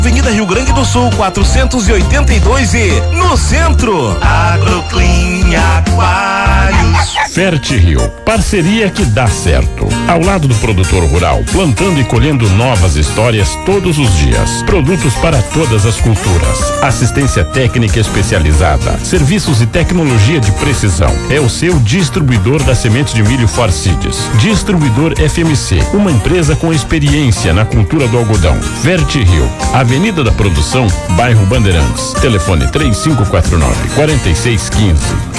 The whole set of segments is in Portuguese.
Avenida Rio Grande do Sul, 482 e no centro. Agroclean Aquários. Fertigrio, parceria que dá certo. Ao lado do produtor rural, plantando e colhendo novas histórias todos os dias. Produtos para todas as culturas. Assistência técnica especializada. Serviços e tecnologia de precisão. É o seu distribuidor da semente de milho Forseeds. Distribuidor FMC, uma empresa com experiência na cultura do algodão. Fertigrio, Avenida da Produção, bairro Bandeirantes. Telefone 3549-4615.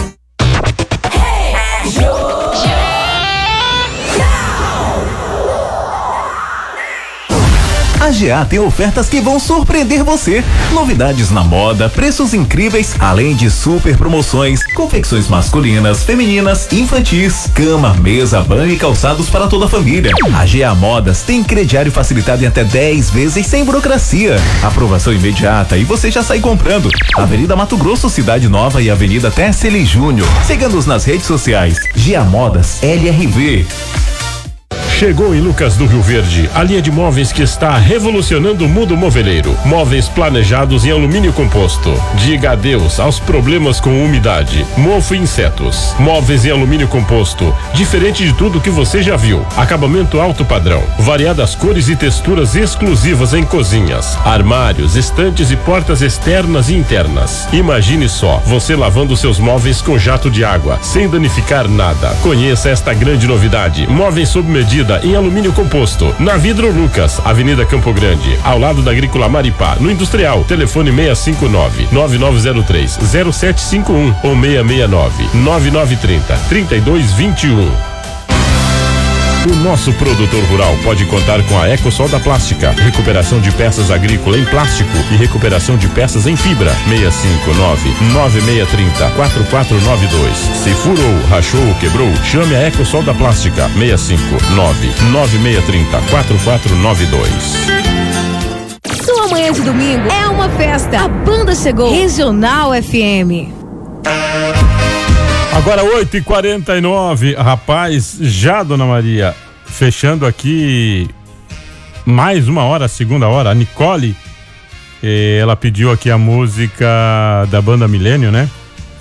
A GA tem ofertas que vão surpreender você. Novidades na moda, preços incríveis, além de super promoções, confecções masculinas, femininas, infantis, cama, mesa, banho e calçados para toda a família. A GA Modas tem crediário facilitado em até 10 vezes sem burocracia. Aprovação imediata e você já sai comprando. Avenida Mato Grosso, Cidade Nova e Avenida Tesseli Júnior. Siga-nos nas redes sociais. GA Modas LRV. Chegou em Lucas do Rio Verde a linha de móveis que está revolucionando o mundo moveleiro. Móveis planejados em alumínio composto. Diga adeus aos problemas com umidade, mofo e insetos. Móveis em alumínio composto, diferente de tudo que você já viu. Acabamento alto padrão, variadas cores e texturas exclusivas em cozinhas, armários, estantes e portas externas e internas. Imagine só, você lavando seus móveis com jato de água, sem danificar nada. Conheça esta grande novidade. Móveis sob medida em alumínio composto, na Vidro Lucas, Avenida Campo Grande, ao lado da Agrícola Maripá, no Industrial. Telefone 659-9903-0751 ou 669-9930-3221. O nosso produtor rural pode contar com a Ecosol da Plástica, recuperação de peças agrícolas em plástico e recuperação de peças em fibra. 659-9630-4492. Se furou, rachou ou quebrou, chame a Ecosol da Plástica. 659-9630-4492. Sua manhã de domingo é uma festa. A banda chegou. Regional FM. Agora 8h49, rapaz, já, dona Maria, fechando aqui mais uma hora, a segunda hora, a Nicole, ela pediu aqui a música da banda Milênio, né?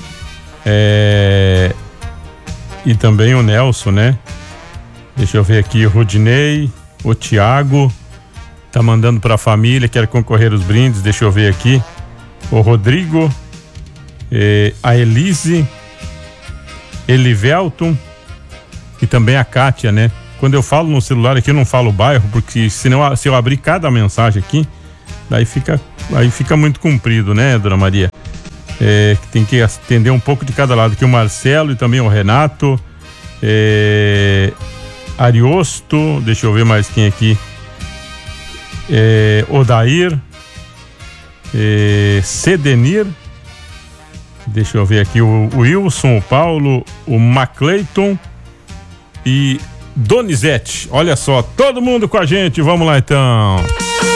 E também o Nelson, né? Deixa eu ver aqui, o Rudinei, o Tiago, tá mandando pra família, quer concorrer os brindes, deixa eu ver aqui, o Rodrigo, a Elise, Elivelton e também a Kátia, né? Quando eu falo no celular aqui, eu não falo o bairro, porque senão, se eu abrir cada mensagem aqui, daí fica muito comprido, né, dona Maria? Tem que atender um pouco de cada lado aqui, o Marcelo e também o Renato, Ariosto, deixa eu ver mais quem aqui, Odair, Cedenir, deixa eu ver aqui, o Wilson, o Paulo, o Macleiton e Donizete. Olha só, todo mundo com a gente, vamos lá então.